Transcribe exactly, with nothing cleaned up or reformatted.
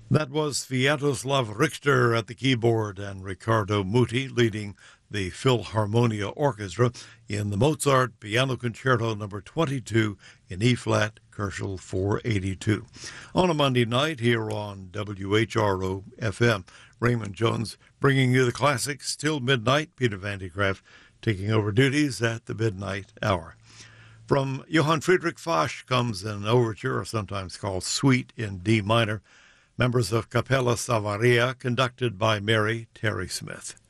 That was Sviatoslav Richter at the keyboard and Riccardo Muti leading the Philharmonia Orchestra in the Mozart Piano Concerto number twenty-two in E-flat, Kerschel four eighty-two. On a Monday night here on W H R O F M, Raymond Jones bringing you the classics till midnight. Peter Van de Graaff taking over duties at the midnight hour. From Johann Friedrich Fasch comes an overture, or sometimes called Suite in D minor, members of Capella Savaria, conducted by Mary Terry Smith.